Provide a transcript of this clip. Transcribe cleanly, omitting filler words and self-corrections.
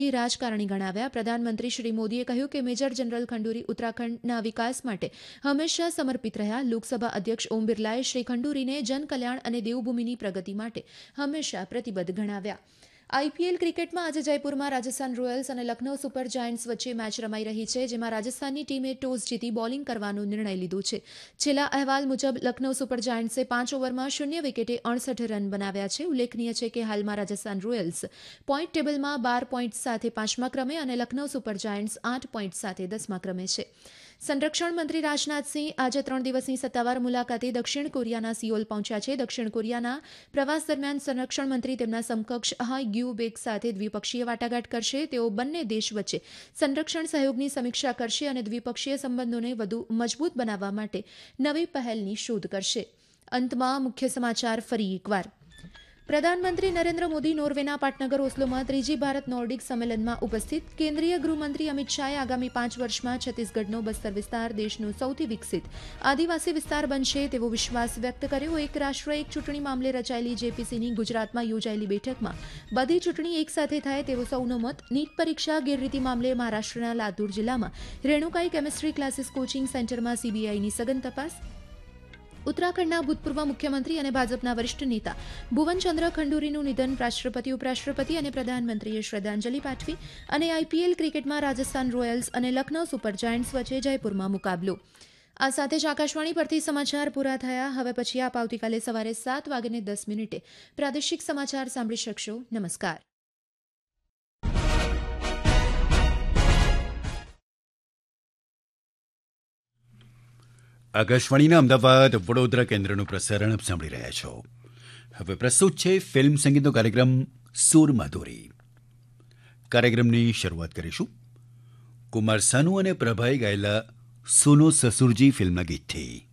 રાજકારણી ગણાવ્યા. પ્રધાનમંત્રી શ્રી મોદીએ કહ્યું કે મેજર જનરલ ખંડુરી ઉત્તરાખંડના વિકાસ માટે હંમેશા સમર્પિત રહ્યા. લોકસભા અધ્યક્ષ ઓમ બિરલાએ શ્રી ખંડુરીને જનકલ્યાણ અને દેવભૂમિની પ્રગતિ માટે હંમેશા પ્રતિબદ્ધ ગણાવ્યા. આઈપીએલ ક્રિકેટમાં આજે જયપુરમાં રાજસ્થાન રોયલ્સ અને લખનૌ સુપર જાયન્ટ્સ વચ્ચે મેચ રમાઈ રહી છે, જેમાં રાજસ્થાનની ટીમે ટોસ જીતી બોલિંગ કરવાનો નિર્ણય લીધો છે. છેલ્લા અહેવાલ મુજબ લખનૌ સુપર જાયન્ટ્સે 5 ઓવરમાં 0 વિકેટે 68 રન બનાવ્યા છે. ઉલ્લેખનીય છે કે હાલમાં રાજસ્થાન રોયલ્સ પોઈન્ટ ટેબલમાં 12 પોઈન્ટ સાથે 5મા ક્રમે અને લખનૌ સુપર જાયન્ટ્સ 8 પોઈન્ટ સાથે 10મા ક્રમે છે. સંરક્ષણ મંત્રી રાજનાથસિંહ આજે 3 દિવસની સત્તાવાર મુલાકાતે દક્ષિણ કોરિયાના સિયોલ પહોંચ્યા છે. દક્ષિણ કોરિયાના પ્રવાસ દરમિયાન સંરક્ષણ મંત્રી તેમના સમકક્ષ હાઈ ગ્યુ બેક સાથે દ્વિપક્ષીય વાટાઘાટ કરશે. તેઓ બંને દેશ વચ્ચે સંરક્ષણ સહયોગની સમીક્ષા કરશે અને દ્વિપક્ષીય સંબંધોને વધુ મજબૂત બનાવવા માટે નવી પહેલની શોધ કરશે. અંતમાં મુખ્ય સમાચાર ફરી એકવાર. પ્રધાનમંત્રી નરેન્દ્ર મોદી નોર્વેના પાટનગર ઓસ્લોમાં 3જી ભારત નોર્ડિક સંમેલનમાં ઉપસ્થિત. કેન્દ્રીય ગૃહમંત્રી અમિત શાહે આગામી 5 વર્ષમાં છત્તીસગઢનો બસ્તર વિસ્તાર દેશનો સૌથી વિકસિત આદિવાસી વિસ્તાર બનશે તેવો વિશ્વાસ વ્યક્ત કર્યો. એક રાષ્ટ્ર એક ચૂંટણી મામલે રચાયેલી જેપીસીની ગુજરાતમાં યોજાયેલી બેઠકમાં બધી ચૂંટણી એક સાથે થાય તેવો સૌનો મત. નીટ પરીક્ષા ગેરરીતિ મામલે મહારાષ્ટ્રના લાતુર જિલ્લામાં રેણુકાઈ કેમિસ્ટ્રી ક્લાસીસ કોચિંગ સેન્ટરમાં સીબીઆઈની સઘન તપાસ. ઉત્તરાખંડના ભૂતપૂર્વ મુખ્યમંત્રી અને ભાજપના વરિષ્ઠ નેતા ભુવનચંદ્ર ખંડુરીનું નિધન. રાષ્ટ્રપતિ, ઉપરાષ્ટ્રપતિ અને પ્રધાનમંત્રીએ શ્રદ્ધાંજલિ પાઠવી. અને આઈપીએલ ક્રિકેટમાં રાજસ્થાન રોયલ્સ અને લખનૌ સુપર જાયન્ટ્સ વચ્ચે જયપુરમાં મુકાબલો. આ સાથે જ આકાશવાણી પરથી સમાચાર પૂરા થયા. હવે પછી આપ આવતીકાલે સવારે 7:10 પ્રાદેશિક સમાચાર સાંભળી શકશો. નમસ્કાર. આકાશવાણીના અમદાવાદ વડોદરા કેન્દ્રનું પ્રસારણ આપ સાંભળી રહ્યા છો. હવે પ્રસ્તુત છે ફિલ્મ સંગીતનો કાર્યક્રમ સુર માધુરી. કાર્યક્રમની શરૂઆત કરીશું કુમાર સાનુ અને પ્રભાએ ગાયેલા સુનો સસુરજી ફિલ્મના ગીતથી.